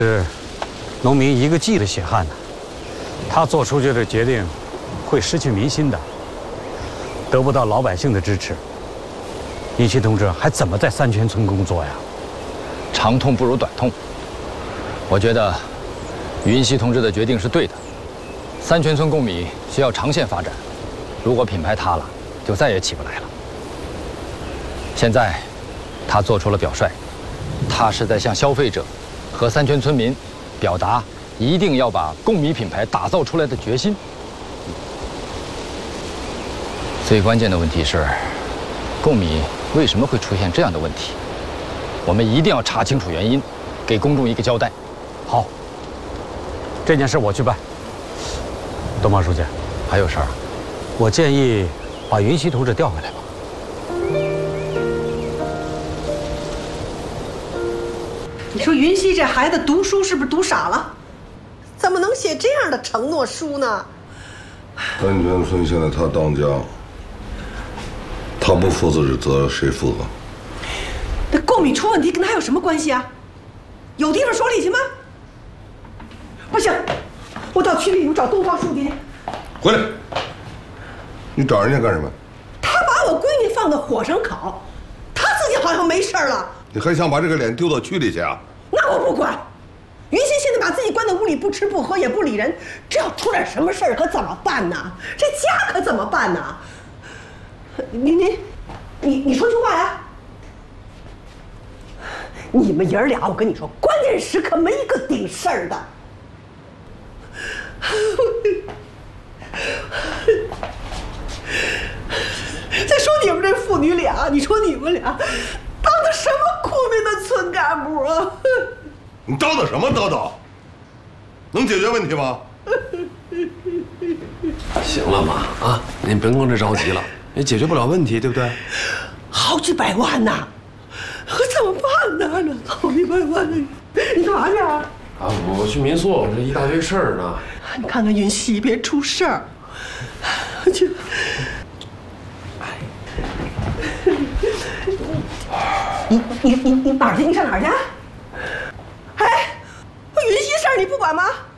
是农民一个季的血汗呢，他做出这个决定，会失去民心的，得不到老百姓的支持。尹锡同志还怎么在三泉村工作呀？ 长痛不如短痛。我觉得云溪同志的决定是对的。三泉村贡米需要长线发展，如果品牌塌了，就再也起不来了。现在，他做出了表率，他是在向消费者和三泉村民表达一定要把贡米品牌打造出来的决心。最关键的问题是，贡米为什么会出现这样的问题？我们一定要查清楚原因，给公众一个交代。 好，这件事我去办。东方书记， 还有事儿？ 我建议把云溪同志调回来吧。 你说云溪这孩子读书是不是读傻了？怎么能写这样的承诺书呢？ 三泉村现在他当家，他不负责任谁负责？ 那贡米出问题跟他有什么关系啊？有地方说理去吗？不行，我到区里我找东方书记去。 回来！你找人家干什么？ 他把我闺女放到火上烤，他自己好像没事了。 你还想把这个脸丢到区里去啊？ 那我不管。云溪现在把自己关在屋里，不吃不喝也不理人，这要出点什么事儿可怎么办呢？这家可怎么办呢？你说句话呀！你们爷儿俩，我跟你说，关键时刻没一个顶事儿的。再说你们这父女俩，你说你们俩当的什么苦命的村干部啊？ 你叨叨什么叨叨？能解决问题吗？ 行了妈啊，您甭跟着着急了，也解决不了问题，对不对？ 好几百万呐，可怎么办呢？好几百万，你干嘛去啊？ 啊，我去民宿，这一大堆事儿呢。 你看看云溪别出事儿。去。你哪儿去？你上哪儿去？哎，云溪事儿你不管吗？